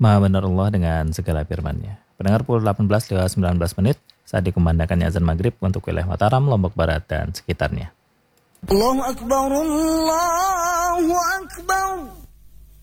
Maha benar Allah dengan segala firman-Nya. Pendengar, pukul 18:19 saat dikumandangkannya azan maghrib untuk wilayah Mataram, Lombok Barat dan sekitarnya. Allahu Akbar, Allahu Akbar.